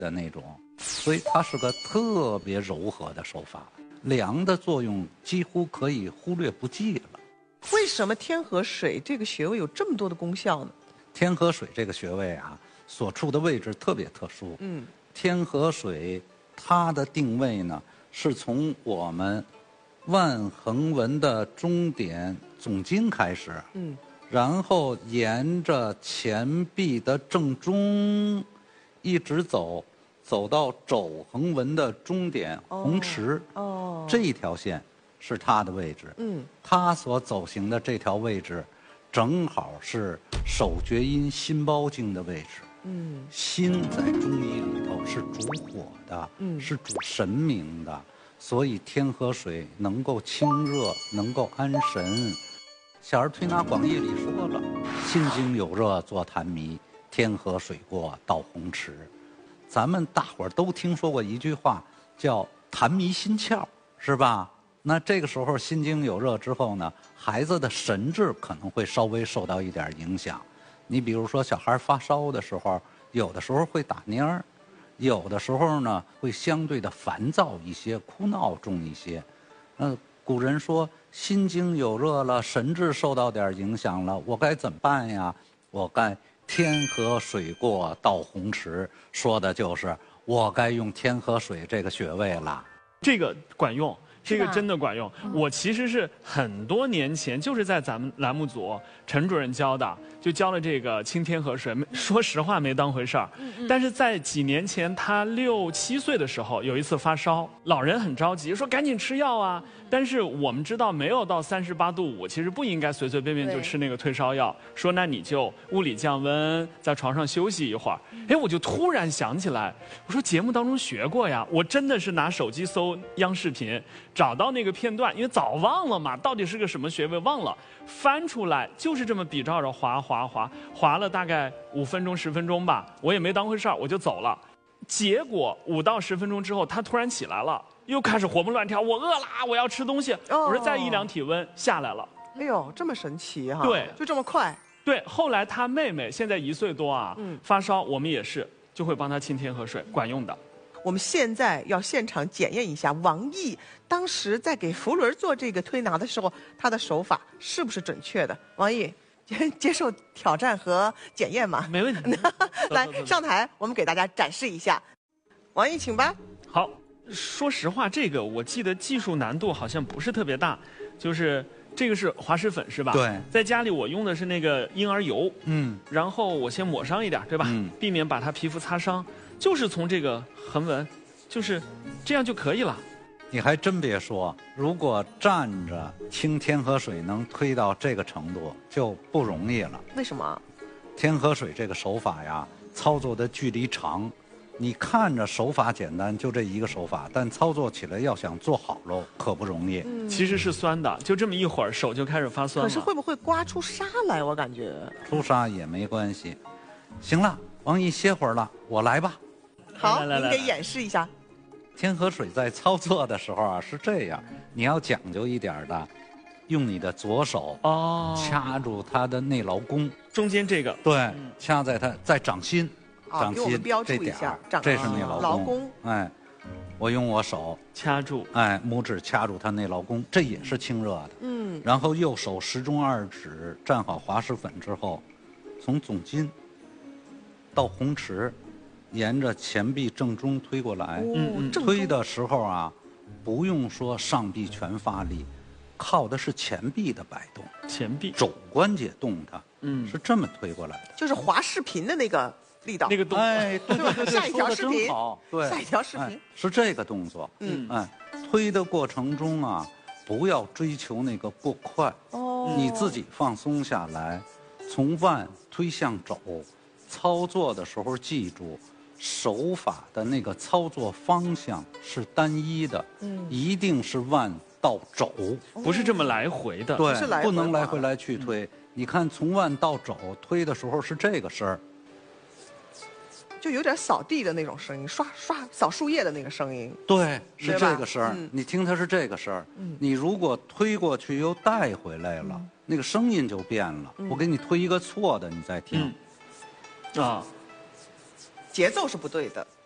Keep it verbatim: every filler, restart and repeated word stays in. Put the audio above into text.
的那种，所以它是个特别柔和的手法，凉的作用几乎可以忽略不计了。 为什么天河水这个穴位有这么多的功效呢？ 天河水这个穴位啊，所处的位置特别特殊。 嗯， 天河水它的定位呢，是从我们腕横纹的中点总筋开始， 嗯， 然后沿着前臂的正中一直走，走到肘横纹的终点红池， 哦，哦这一条线是它的位置。 嗯， 它所走行的这条位置，正好是手厥阴心包经的位置。 嗯， 心在中医里头是主火的， 嗯是主神明的，所以天河水能够清热，能够安神。《小儿推拿广义》里说了，心经有热作痰迷，天河水过到红池。咱们大伙儿都听说过一句话，叫痰迷心窍，是吧？那这个时候心经有热之后呢，孩子的神志可能会稍微受到一点影响。你比如说小孩发烧的时候，有的时候会打蔫儿，有的时候呢会相对的烦躁一些，哭闹重一些。呃，古人说心经有热了，神志受到点影响了，我该怎么办呀？我该天河水过到红池，说的就是我该用天河水这个穴位了。 这个管用。这个吧真的管用。我其实是很多年前就是在咱们栏目组陈主任教的，就教了这个清天河水。没说实话没当回事儿，但是在几年前他六七岁的时候有一次发烧，老人很着急说赶紧吃药啊。但是我们知道没有到三十八度五，其实不应该随随便便就吃那个退烧药。说那你就物理降温，在床上休息一会儿。哎，我就突然想起来，我说节目当中学过呀，我真的是拿手机搜央视频。找到那个片段，因为早忘了嘛，到底是个什么穴位忘了，翻出来就是这么比照着划划划，划了大概五分钟十分钟吧，我也没当回事儿，我就走了。结果五到十分钟之后，他突然起来了，又开始活蹦乱跳，我饿啦，我要吃东西。 哦我说再一量体温下来了。 哎呦，这么神奇哈！ 对就这么快。 对，后来他妹妹现在一岁多啊， 嗯发烧我们也是就会帮他清天河水，管用的。 我们现在要现场检验一下王毅当时在给福伦做这个推拿的时候，他的手法是不是准确的？王毅接受挑战和检验吗？ 没问题。 来走走走上台，我们给大家展示一下。王毅，请吧。 好，说实话，这个我记得技术难度好像不是特别大，就是这个是滑石粉是吧？ 对， 在家里我用的是那个婴儿油， 嗯， 然后我先抹上一点，对吧？ 嗯， 避免把他皮肤擦伤，就是从这个横纹，就是这样就可以了。 你还真别说，如果站着清天河水能推到这个程度，就不容易了。 为什么？ 天河水这个手法呀，操作的距离长，你看着手法简单，就这一个手法，但操作起来要想做好喽，可不容易。 嗯其实是酸的，就这么一会儿手就开始发酸了。 可是会不会刮出痧来？我感觉。 出痧也没关系。行了，王毅歇会儿了，我来吧。 好， 来来来您给演示一下。 天河水在操作的时候啊是这样，你要讲究一点的，用你的左手哦， 掐住它的内劳宫， 中间这个对，掐在它在掌心， 啊掌心给我们标注这点儿， 一下掌这是内劳劳宫哎，我用我手， 掐住， 哎，拇指掐住它内劳宫，这也是清热的。 嗯， 然后右手食中二指蘸好滑石粉之后，从总筋到红池，沿着前臂正中推过来。 哦嗯嗯正中推的时候啊，不用说上臂全发力，靠的是前臂的摆动， 前臂， 肘关节动它， 嗯是这么推过来的。 就是滑视频的那个力道。 那个动作， 哎，对对对对， 下一条说得视频真好，对， 下一条视频哎是这个动作。 嗯哎，推的过程中啊，不要追求那个过快， 哦你自己放松下来，从腕推向肘，操作的时候记住，手法的那个操作方向是单一的， 嗯一定是腕到肘， 不是这么来回的。 对是来，回不能来吗回来去推。你看，从腕到肘推的时候是这个声儿， 就有点扫地的那种声音，刷刷扫树叶的那个声音。 对，是对吧这个声儿。 嗯你听它是这个声儿。 嗯你如果推过去又带回来了，那个声音就变了。 嗯我给你推一个错的，你再听。 嗯，啊， 节奏是不对的。